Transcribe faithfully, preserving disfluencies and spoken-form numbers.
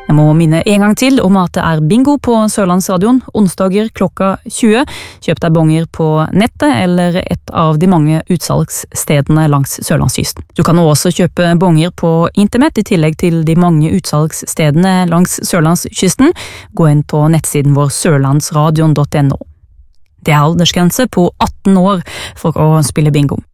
Jeg må minne en gang til om at det er bingo på Sørlandsradion, onsdager klokka tjue. Kjøp deg bonger på nettet eller et av de mange utsalgsstedene langs Sørlandskysten. Du kan også kjøpe bonger på internett i tillegg til de mange utsalgsstedene langs Sørlandskysten. Gå inn på nettsiden vår sørlandsradion punktum no. Det er aldersgrense på atten år for å spille bingo.